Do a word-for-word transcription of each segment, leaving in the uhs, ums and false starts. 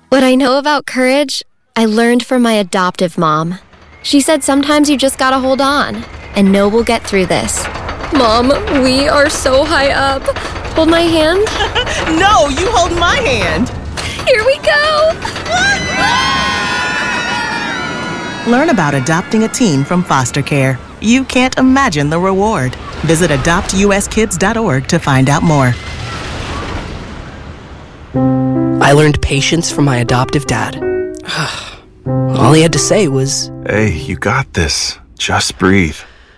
What I know about courage, I learned from my adoptive mom. She said sometimes you just gotta hold on and know we'll get through this. Mom, we are so high up. Hold my hand. No, you hold my hand. Here we go. Learn about adopting a teen from foster care. You can't imagine the reward. Visit adopt u s kids dot org to find out more. I learned patience from my adoptive dad. All he had to say was, "Hey, you got this. Just breathe."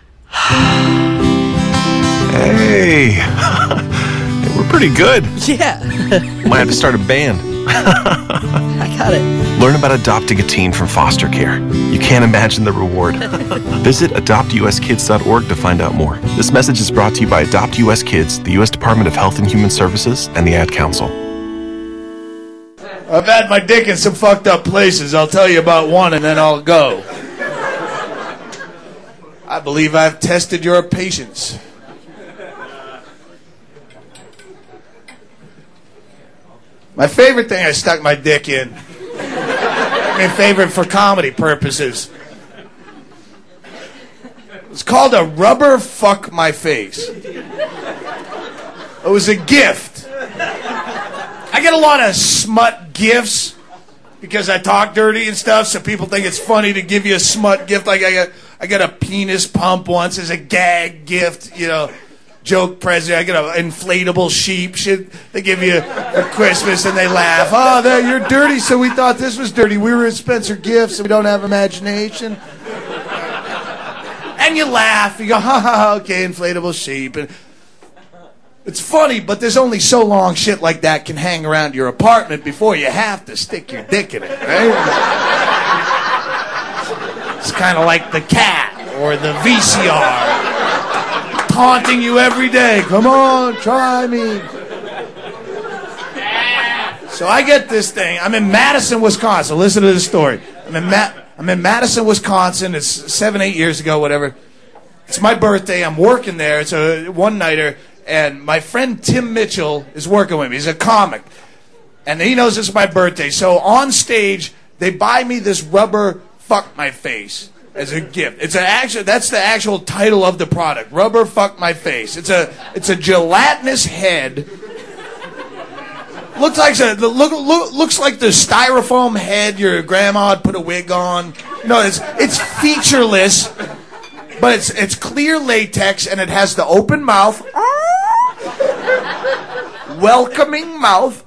Hey, we're pretty good. yeah, Might have to start a band. I got it. Learn about adopting a teen from foster care. You can't imagine the reward. Visit adopt u s kids dot org to find out more. This message is brought to you by Adopt U S Kids, the U S Department of Health and Human Services, and the Ad Council. I've had my dick in some fucked up places. I'll tell you about one and then I'll go. I believe I've tested your patience. My favorite thing I stuck my dick in. I mean, favorite for comedy purposes. It's called a rubber fuck my face. It was a gift. I get a lot of smut gifts because I talk dirty and stuff, so people think it's funny to give you a smut gift. Like I got, I got a penis pump once as a gag gift, you know, joke present. I got an inflatable sheep. Shit, they give you at Christmas and they laugh. Oh, there, you're dirty, so we thought this was dirty. We were at Spencer Gifts and we don't have imagination. And you laugh. You go, ha ha ha, okay, inflatable sheep. And it's funny, but there's only so long shit like that can hang around your apartment before you have to stick your dick in it, right? It's kind of like the cat or the V C R taunting you every day. Come on, try me. So I get this thing. I'm in Madison, Wisconsin. Listen to this story. I'm in, Ma- I'm in Madison, Wisconsin. It's seven, eight years ago, whatever. It's my birthday. I'm working there. It's a one-nighter. And my friend Tim Mitchell is working with me. He's a comic. And he knows it's my birthday. So on stage, they buy me this rubber fuck my face as a gift. It's an actual, that's the actual title of the product. Rubber fuck my face. It's a it's a gelatinous head. Looks like a, look, look, looks like the styrofoam head your grandma had put a wig on. No, it's it's featureless, but it's it's clear latex and it has the open mouth. Welcoming mouth,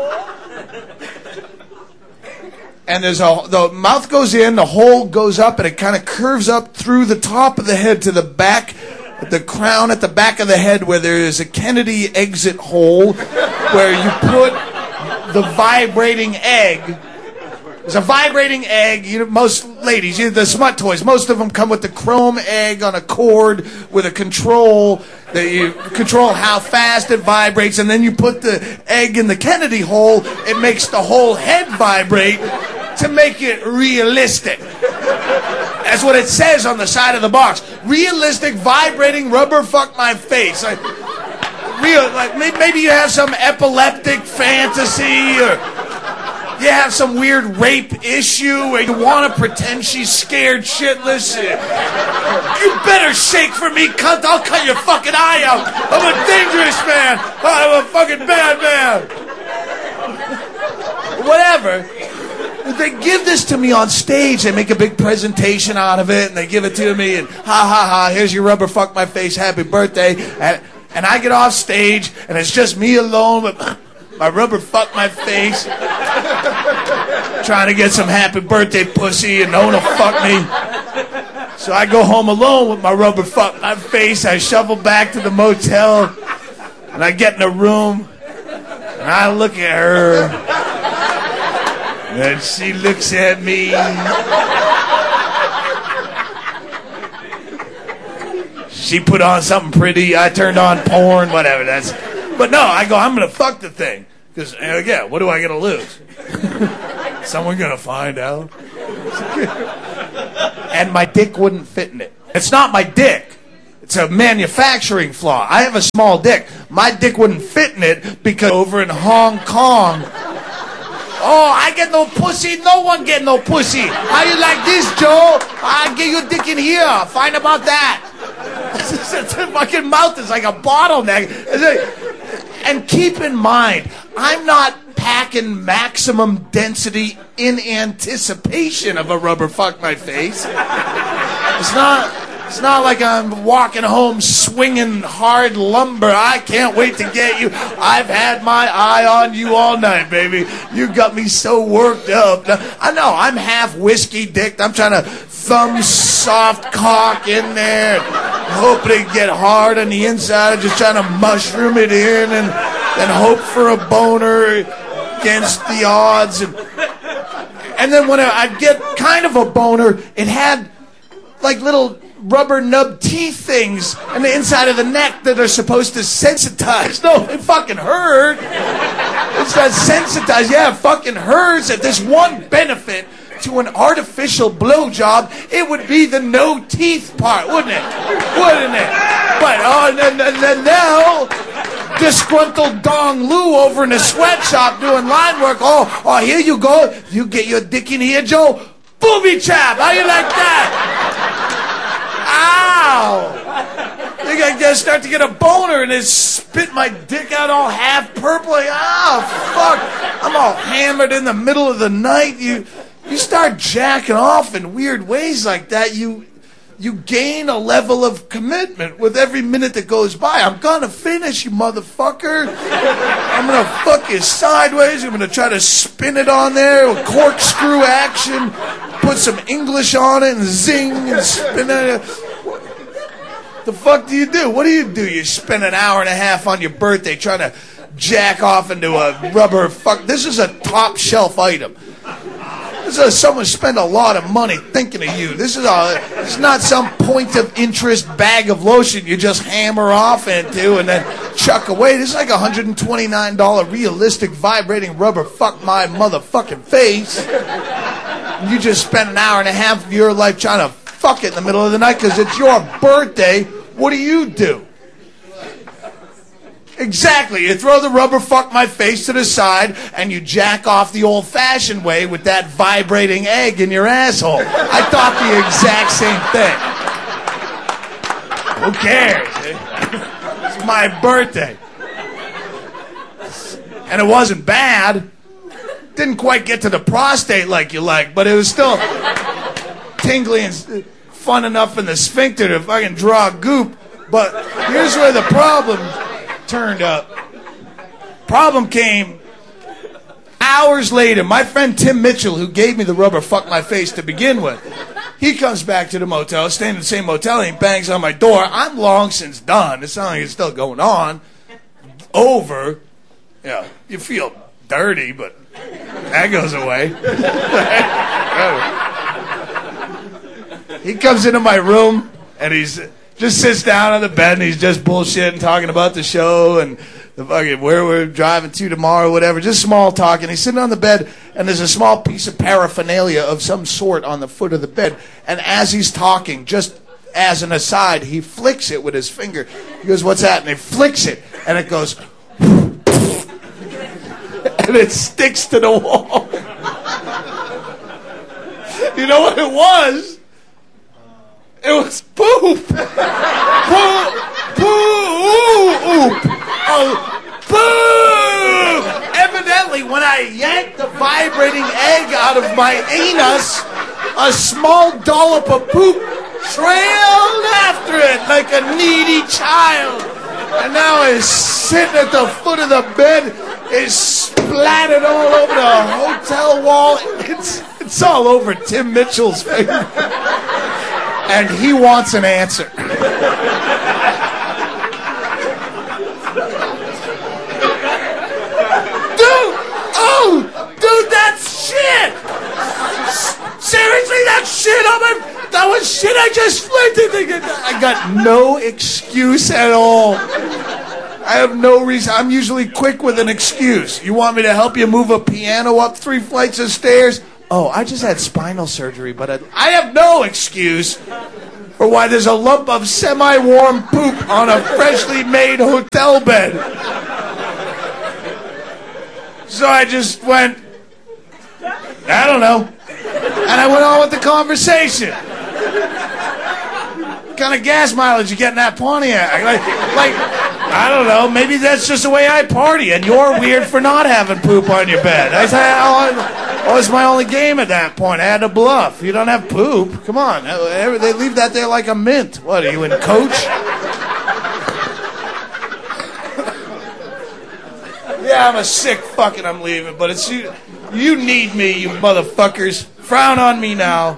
and there's a the mouth goes in, the hole goes up, and it kind of curves up through the top of the head to the back, the crown at the back of the head, where there is a Kennedy exit hole, where you put the vibrating egg. There's a vibrating egg. You know, most ladies, you know, the smut toys, most of them come with the chrome egg on a cord with a control that you control how fast it vibrates, and then you put the egg in the Kennedy hole. It makes the whole head vibrate to make it realistic. That's what it says on the side of the box. Realistic vibrating rubber fuck my face. Like, real, like maybe you have some epileptic fantasy or you have some weird rape issue where you want to pretend she's scared shitless. You better shake for me, cunt. I'll cut your fucking eye out. I'm a dangerous man. I'm a fucking bad man. Whatever. They give this to me on stage. They make a big presentation out of it, and they give it to me, and ha ha ha, here's your rubber fuck my face, happy birthday. And, and I get off stage, and it's just me alone with my rubber fuck my face, trying to get some happy birthday pussy, and no one will fuck me. So I go home alone with my rubber fuck my face. I shuffle back to the motel, and I get in a room, and I look at her, and she looks at me. She put on something pretty. I turned on porn, whatever. That's. But no, I go, I'm going to fuck the thing. Because, again, what do I got to lose? Someone going to find out? And my dick wouldn't fit in it. It's not my dick. It's a manufacturing flaw. I have a small dick. My dick wouldn't fit in it because over in Hong Kong, Oh, I get no pussy. No one get no pussy. How you like this, Joe? I get you dick in here. Fine about that. The fucking mouth is like a bottleneck. And keep in mind, I'm not packing maximum density in anticipation of a rubber fuck my face. It's not... It's not like I'm walking home swinging hard lumber. I can't wait to get you. I've had my eye on you all night, baby. You got me so worked up. Now, I know, I'm half whiskey dicked. I'm trying to thumb soft cock in there, hoping to get hard on the inside, just trying to mushroom it in and then hope for a boner against the odds. And, and then when I, I'd get kind of a boner, it had like little rubber nub teeth things on the inside of the neck that are supposed to sensitize. No, it fucking hurt. It's not sensitized. Yeah, it fucking hurts. If there's one benefit to an artificial blowjob, it would be the no teeth part, wouldn't it? Wouldn't it? But oh, and, and, and now, disgruntled Dong Lu over in the sweatshop doing line work. Oh, oh, here you go. You get your dick in here, Joe. Booby trap. How you like that? Ow! I think I just start to get a boner and it spit my dick out all half purple. Like, oh, fuck. I'm all hammered in the middle of the night. You you start jacking off in weird ways like that. You you gain a level of commitment with every minute that goes by. I'm gonna finish, you motherfucker. I'm gonna fuck you sideways. I'm gonna try to spin it on there with corkscrew action. Put some English on it and zing and spin it. The fuck do you do? What do you do? You spend an hour and a half on your birthday trying to jack off into a rubber fuck. This is a top shelf item. This is someone spent a lot of money thinking of you. This is a. It's not some point of interest bag of lotion you just hammer off into and then chuck away. This is like a one hundred twenty-nine dollars realistic vibrating rubber fuck my motherfucking face. You just spent an hour and a half of your life trying to fuck it in the middle of the night because it's your birthday. What do you do? Exactly. You throw the rubber fuck my face to the side and you jack off the old-fashioned way with that vibrating egg in your asshole. I thought the exact same thing. Who cares? Eh? It's my birthday. And it wasn't bad. Didn't quite get to the prostate like you like, but it was still tingly and fun enough in the sphincter to fucking draw goop. But here's where the problem turned up. Problem came hours later. My friend Tim Mitchell, who gave me the rubber fuck my face to begin with, he comes back to the motel, staying in the same motel, and he bangs on my door. I'm long since done. It's not like it's still going on. Over. Yeah, you feel dirty, but that goes away. He comes into my room, and he's just sits down on the bed, and he's just bullshitting, talking about the show and the fucking where we're driving to tomorrow, whatever. Just small talking. He's sitting on the bed, and there's a small piece of paraphernalia of some sort on the foot of the bed. And as he's talking, just as an aside, he flicks it with his finger. He goes, "What's that?" And he flicks it, and it goes, and it sticks to the wall. You know what it was? It was poop. Poop. Poop. Oh, poop. Evidently, when I yanked the vibrating egg out of my anus, a small dollop of poop trailed after it like a needy child. And now it's sitting at the foot of the bed. It's splattered all over the hotel wall. It's, it's all over Tim Mitchell's face. And he wants an answer. Dude, oh, dude, that's shit. Seriously, that's shit. On my, that was shit I just flipped. I got no excuse at all. I have no reason. I'm usually quick with an excuse. You want me to help you move a piano up three flights of stairs? Oh, I just had spinal surgery, but I, I have no excuse for why there's a lump of semi-warm poop on a freshly made hotel bed. So I just went, I don't know. And I went on with the conversation. What kind of gas mileage you get in that Pontiac? Like, like, I don't know. Maybe that's just the way I party, and you're weird for not having poop on your bed. I said, oh, oh, it's my only game at that point. I had to bluff. You don't have poop. Come on. They leave that there like a mint. What, are you in Coach? Yeah, I'm a sick fuck and I'm leaving, but it's you. You need me, you motherfuckers. Frown on me now.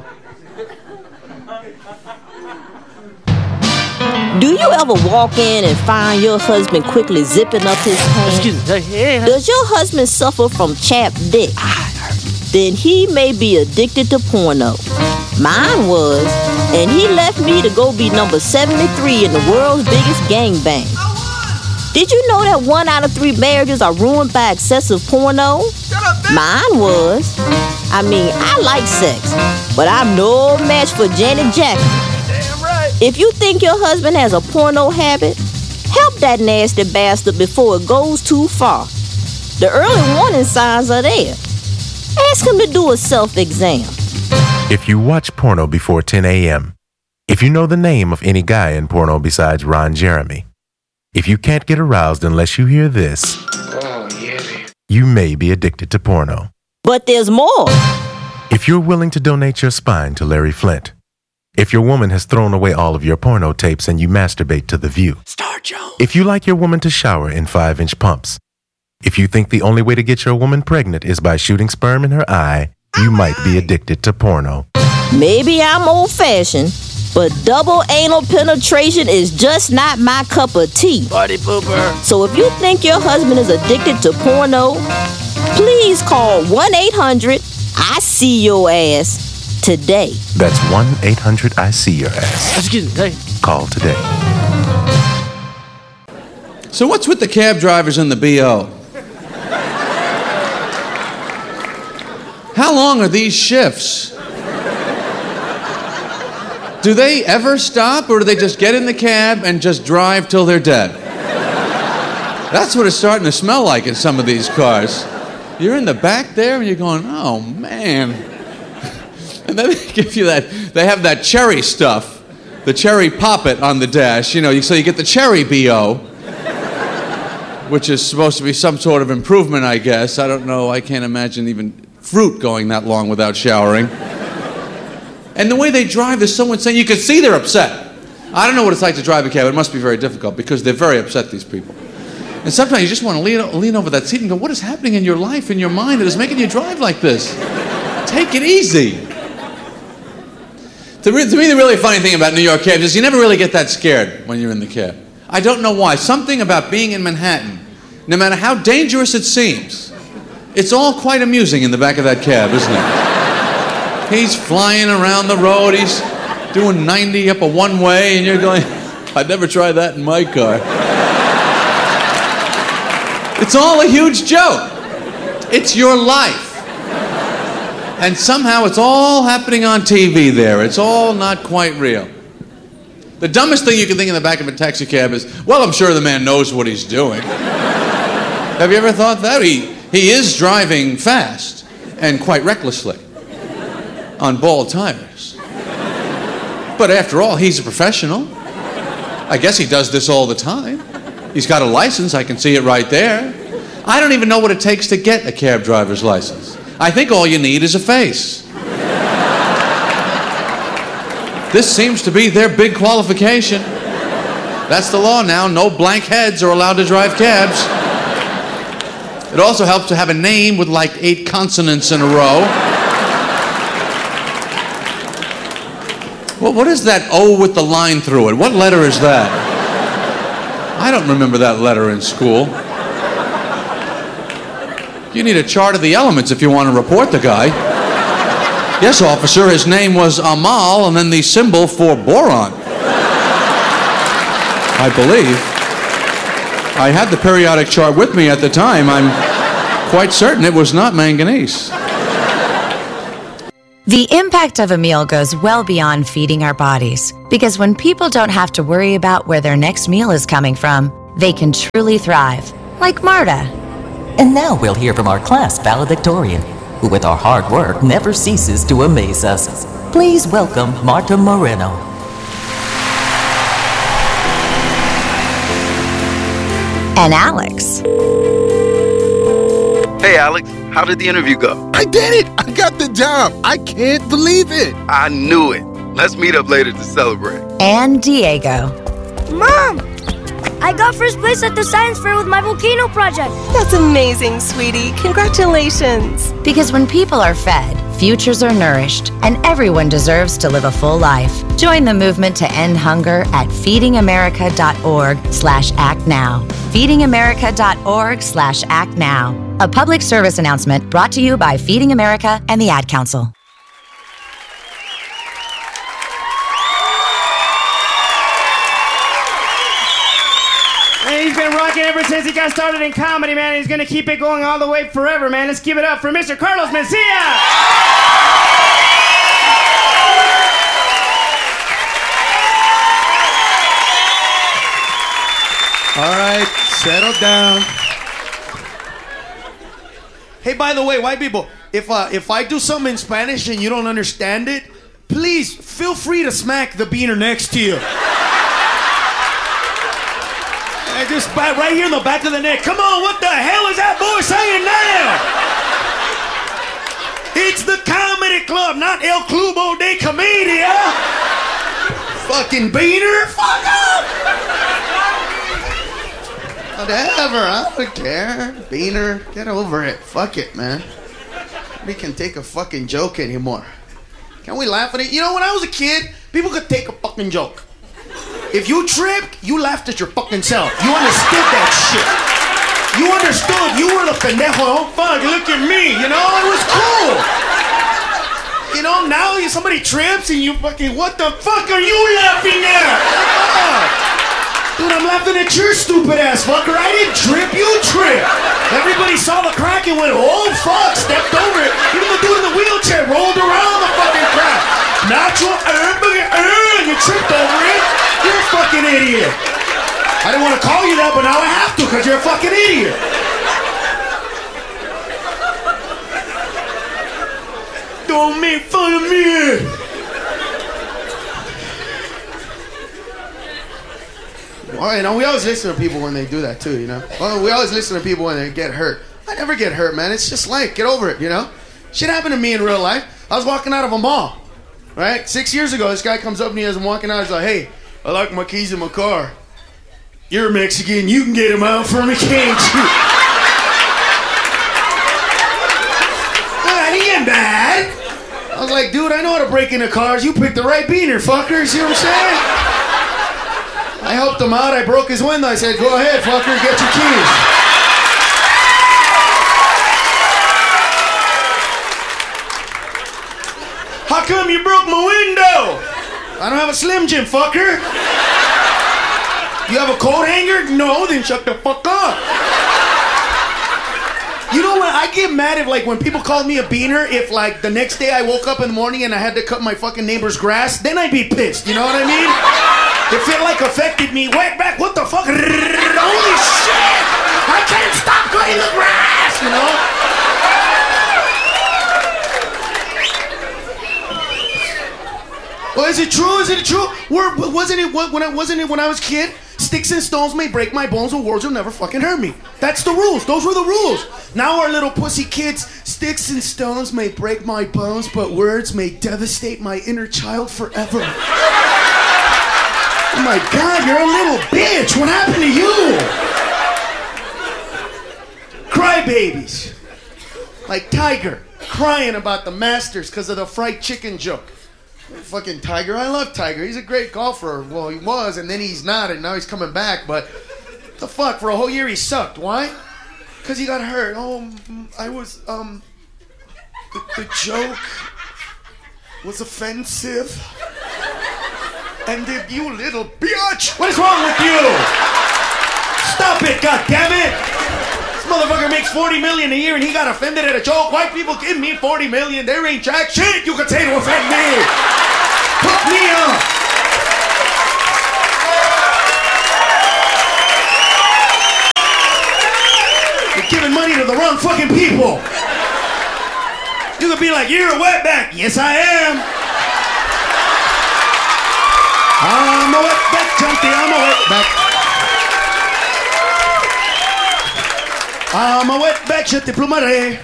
Do you ever walk in and find your husband quickly zipping up his pants? Excuse me. Hey, hey. Does your husband suffer from chapped dick? Then he may be addicted to porno. Mine was, and he left me to go be number seventy-three in the world's biggest gangbang. Did you know that one out of three marriages are ruined by excessive porno? Mine was. I mean, I like sex, but I'm no match for Janet Jackson. Damn right. If you think your husband has a porno habit, help that nasty bastard before it goes too far. The early warning signs are there. Ask him to do a self-exam. If you watch porno before ten a.m., if you know the name of any guy in porno besides Ron Jeremy, if you can't get aroused unless you hear this, Oh, yeah, baby. you may be addicted to porno. But there's more. If you're willing to donate your spine to Larry Flint, if your woman has thrown away all of your porno tapes and you masturbate to The View, Star Jones. if you like your woman to shower in five-inch pumps, if you think the only way to get your woman pregnant is by shooting sperm in her eye, you might be addicted to porno. Maybe I'm old-fashioned, but double anal penetration is just not my cup of tea. Party pooper. So if you think your husband is addicted to porno, please call one eight hundred I see your ass today. That's one eight hundred I see your ass. Excuse me. Hey. Call today. So what's with the cab drivers and the B O? How long are these shifts? Do they ever stop, or do they just get in the cab and just drive till they're dead? That's what it's starting to smell like in some of these cars. You're in the back there and you're going, oh man. And then they give you that, they have that cherry stuff, the cherry poppet on the dash, you know, so you get the cherry B O, which is supposed to be some sort of improvement, I guess. I don't know, I can't imagine even fruit going that long without showering. And the way they drive, there's someone saying, you can see they're upset. I don't know what it's like to drive a cab. It must be very difficult because they're very upset, these people. And sometimes you just want to lean, lean over that seat and go, what is happening in your life, in your mind that is making you drive like this? Take it easy. To, re- to me, the really funny thing about New York cabs is you never really get that scared when you're in the cab. I don't know why. Something about being in Manhattan, no matter how dangerous it seems, it's all quite amusing in the back of that cab, isn't it? He's flying around the road, he's doing ninety up a one-way, and you're going, I'd never try that in my car. It's all a huge joke. It's your life. And somehow it's all happening on T V there. It's all not quite real. The dumbest thing you can think in the back of a taxi cab is, well, I'm sure the man knows what he's doing. Have you ever thought that? He, he is driving fast and quite recklessly on bald tires. But after all, he's a professional. I guess he does this all the time. He's got a license, I can see it right there. I don't even know what it takes to get a cab driver's license. I think all you need is a face. This seems to be their big qualification. That's the law now. No blank heads are allowed to drive cabs. It also helps to have a name with like eight consonants in a row. Well, what is that O with the line through it? What letter is that? I don't remember that letter in school. You need a chart of the elements if you want to report the guy. Yes, officer, his name was Amal, and then the symbol for boron. I believe. I had the periodic chart with me at the time. I'm quite certain it was not manganese. The impact of a meal goes well beyond feeding our bodies, because when people don't have to worry about where their next meal is coming from, they can truly thrive, like Marta. And now we'll hear from our class valedictorian. who with our hard work never ceases to amaze us. Please welcome Marta Moreno. And Alex. Hey, Alex, how did the interview go? I did it! I got the job! I can't believe it! I knew it. Let's meet up later to celebrate. And Diego. Mom! I got first place at the science fair with my volcano project. That's amazing, sweetie. Congratulations. Because when people are fed, futures are nourished, and everyone deserves to live a full life. Join the movement to end hunger at feedingamerica.org slash act now. feedingamerica.org slash act now. A public service announcement brought to you by Feeding America and the Ad Council. He's been rocking ever since he got started in comedy, man. He's gonna keep it going all the way forever, man. Let's give it up for Mister Carlos Mencia. All right, settle down. Hey, by the way, white people, if uh, if I do something in Spanish and you don't understand it, please feel free to smack the beaner next to you. Just right here in the back of the neck. Come on, what the hell is that boy saying now? It's the comedy club, not El Clubo de Comedia. Fucking beaner, fuck up. Whatever, I don't care. Beaner, get over it. Fuck it, man. Nobody can take a fucking joke anymore. Can we laugh at it? You know, when I was a kid, people could take a fucking joke. If you tripped, you laughed at your fucking self. You understood that shit. You understood. You were the pendejo. Oh, fuck, look at me. You know, it was cool. You know, now somebody trips and you fucking, what the fuck are you laughing at? Oh. Dude, I'm laughing at your stupid ass fucker. I didn't trip, you tripped. Everybody saw the crack and went, oh, fuck, stepped over it. Even the dude in the wheelchair rolled around the fucking crack. Natural, uh, uh, and you tripped over it. You're a fucking idiot. I didn't want to call you that, but now I have to because you're a fucking idiot. Don't make fun of me. Well, you know, we always listen to people when they do that too, you know? Well, we always listen to people when they get hurt. I never get hurt, man. It's just like, get over it, you know? Shit happened to me in real life. I was walking out of a mall, right? Six years ago, this guy comes up to me as I'm walking out. He's like, hey, I like my keys in my car. You're Mexican. You can get them out for me, can't you? I didn't get mad. I was like, dude, I know how to break into cars. You picked the right beaner, fucker. See what I'm saying? I helped him out. I broke his window. I said, go ahead, fucker, get your keys. How come you broke my window? I don't have a Slim Jim, fucker. You have a coat hanger? No, then shut the fuck up. You know what? I get mad if, like, when people call me a beaner, if, like, the next day I woke up in the morning and I had to cut my fucking neighbor's grass, then I'd be pissed. You know what I mean? If it, like, affected me, whack back, what the fuck? Holy shit! I can't stop cutting the grass, you know? Well, is it true? Is it true? Were, wasn't it when I wasn't it when I was a kid? Sticks and stones may break my bones, but words will never fucking hurt me. That's the rules. Those were the rules. Now our little pussy kids, sticks and stones may break my bones, but words may devastate my inner child forever. Oh my God, you're a little bitch. What happened to you? Crybabies. Like Tiger, crying about the Masters because of the fried chicken joke. Fucking Tiger, I love Tiger. He's a great golfer. Well, he was, and then he's not, and now he's coming back. But the fuck, for a whole year he sucked. Why? Because he got hurt. Oh, I was, um, the, the joke was offensive. And if you little bitch, what is wrong with you? Stop it, goddammit! This motherfucker makes forty million a year and he got offended at a joke. White people give me forty million. There ain't jack shit you could say to offend me. Put me up. You're giving money to the wrong fucking people. you could be like, you're a wetback. Yes, I am. I'm a wetback, Chunky. I'm a wetback. I'm a wetback, je te plumaré.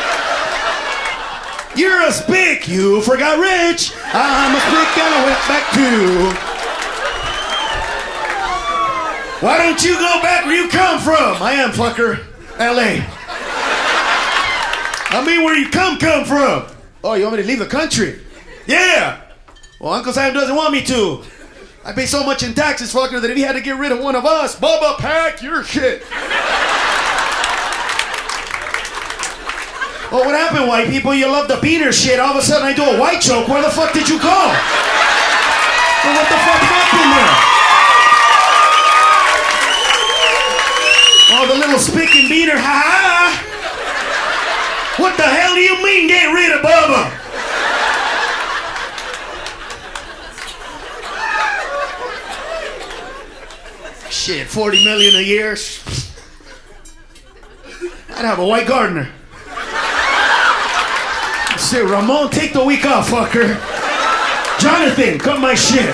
You're a spick, you forgot Rich. I'm a spick and a wetback too. Why don't you go back where you come from? I am, fucker. L A. I mean, where you come come from. Oh, you want me to leave the country? Yeah. Well, Uncle Sam doesn't want me to. I pay so much in taxes, fucker, that if he had to get rid of one of us, Bubba, pack your shit. Oh, what happened, white people? You love the beater shit. All of a sudden I do a white joke. Where the fuck did you go? Well, what the fuck happened there? Oh, the little spick and beater, ha ha! What the hell do you mean get rid of Bubba? Shit, forty million a year? I'd have a white gardener. Say, Ramon, take the week off, fucker. Jonathan, cut my shit.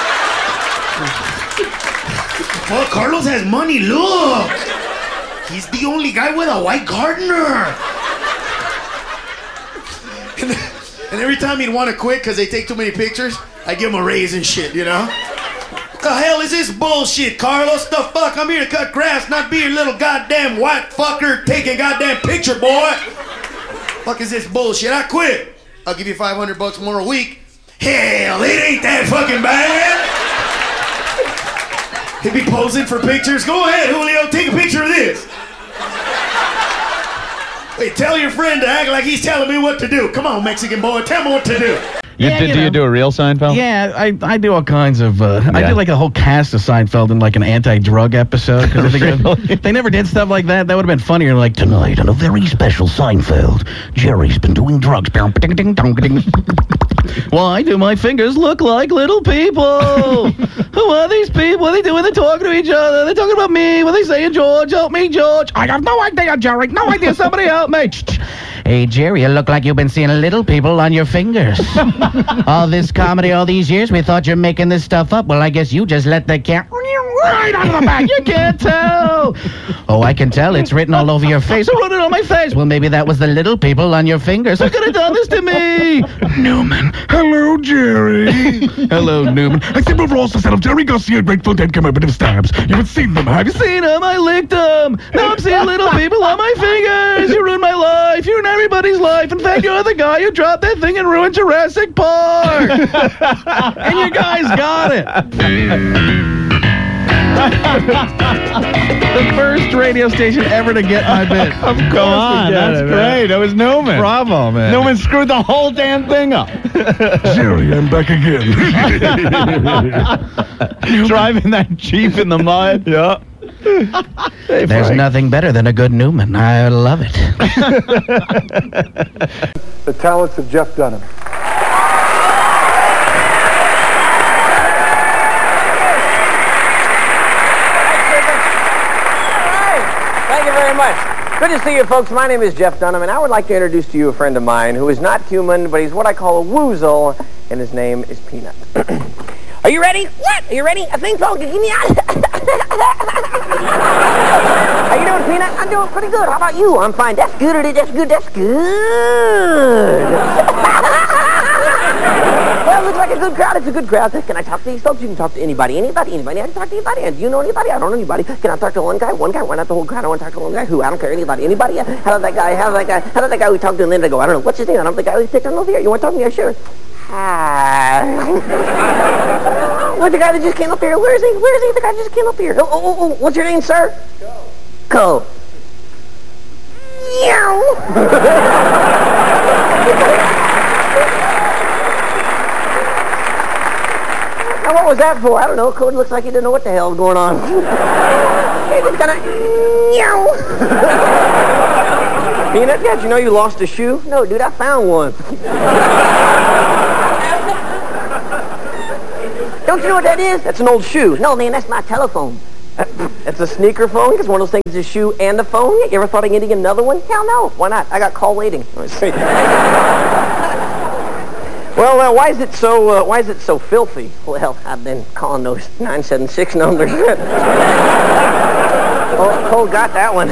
Oh, Carlos has money, look. He's the only guy with a white gardener. And, and every time he'd want to quit because they take too many pictures, I give him a raise and shit, you know? The hell is this bullshit, Carlos? The fuck? I'm here to cut grass, not be your little goddamn white fucker taking goddamn picture, boy. Fuck is this bullshit? I quit. I'll give you five hundred bucks more a week. Hell, it ain't that fucking bad. He'd be posing for pictures. Go ahead, Julio, take a picture of this. Wait, tell your friend to act like he's telling me what to do. Come on, Mexican boy, tell me what to do. You, Yeah, do, you do know. you do a real Seinfeld? Yeah, I, I do all kinds of. Uh, I Yeah. did like a whole cast of Seinfeld in like an anti-drug episode because if, they- if they never did stuff like that, that would have been funnier. Like tonight on a very special Seinfeld, Jerry's been doing drugs. Why do my fingers look like little people? Who are these people? What are they doing? They're talking to each other. They're talking about me. What are they saying? George, help me, George. I have no idea, Jerry. No idea. Somebody help me. Hey, Jerry, you look like you've been seeing little people on your fingers. All this comedy all these years, we thought you're making this stuff up. Well, I guess you just let the cat right out of the back. You can't tell. Oh, I can tell. It's written all over your face. I wrote it on my face. Well, maybe that was the little people on your fingers. Who could have done this to me? Newman. Hello, Jerry. Hello, Newman. I see we've also set up Jerry Garcia, Grateful Dead commemorative stamps. You haven't seen them, have you seen them? I licked them. Now I'm seeing little people on my fingers. You ruined my life. You ruined everybody's life. In fact, you're the guy who dropped that thing and ruined Jurassic Park. And you guys got it. The first radio station ever to get my bit. Of course, come on, that's it, great. That was Newman. Bravo, man. Newman screwed the whole damn thing up. Jerry, I'm back again. Driving that Jeep in the mud. Yeah. Hey, There's Frank. nothing better than a good Newman. I love it. The talents of Jeff Dunham. Thank you very much. Good to see you, folks. My name is Jeff Dunham, and I would like to introduce to you a friend of mine who is not human, but he's what I call a woozle, and his name is Peanut. Are you ready? What? Are you ready? I think so. Give me out. How you doing, Peanut? I'm doing pretty good. How about you? I'm fine. That's good. That's good. That's good. Well, it looks like a good crowd. It's a good crowd. Can I talk to these folks? You can talk to anybody. Anybody. Anybody. I can talk to anybody. And do you know anybody? I don't know anybody. Can I talk to one guy? One guy. Why not the whole crowd? I want to talk to one guy. Who? I don't care. Anybody. Anybody. How did that guy? How did that guy? How did that guy we talked to a minute ago? I don't know. What's his name? I don't know the guy we picked on over here. You want to talk to me? Yeah, sure. Hi. What, the guy that just came up here? Where is he? Where is he? The guy that just came up here. Oh, oh, oh, oh. What's your name, sir? Co. Co. Meow. Now, what was that for? I don't know. Code looks like he didn't know what the hell was going on. He just kind of meow. Peanut, did you know you lost a shoe? No, dude, I found one. Don't you know what that is? That's an old shoe. No, man, that's my telephone. It's a sneaker phone? It's one of those things, a shoe and a phone? You ever thought of getting another one? Hell no. Why not? I got call waiting. Let's see. Well, uh, why is it so, uh, why is it so filthy? Well, I've been calling those nine seven six numbers. oh, Cole got that one.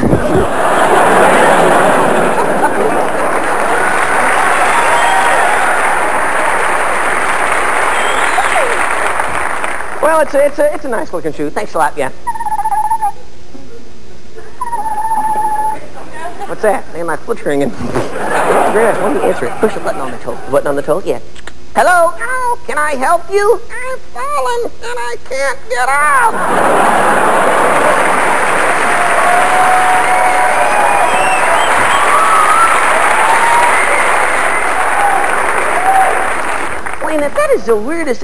Well, it's a, it's a, it's a nice looking shoe. Thanks a lot, yeah. What's that? Man, my foot's ringing. Grass, let me answer it. Push the button on the toe. The button on the toe? Yeah. Hello? Oh, can I help you? I'm falling and I can't get out. Wait a minute, that is the weirdest...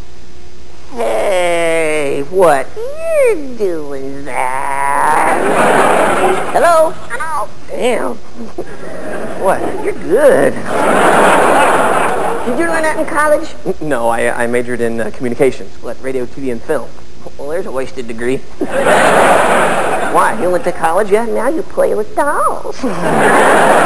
Hey, what? You're doing that. Hello? Hello? Damn. What? You're good. Did you learn that in college? No, I, I majored in uh, communications. What, radio, T V, and film? Well, there's a wasted degree. Why? You went to college? Yeah, now you play with dolls.